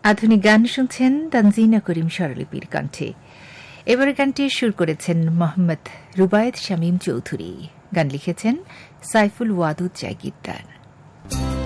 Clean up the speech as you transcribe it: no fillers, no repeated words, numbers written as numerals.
আধুনিক গান শুনছেন তানজিনা করিম স্বরলিপির কণ্ঠে। এবারে গানটি সুর করেছেন মোহাম্মদ রুবায়েত শামীম চৌধুরী। গান লিখেছেন সাইফুল ওয়াদুদ জাগিরদার।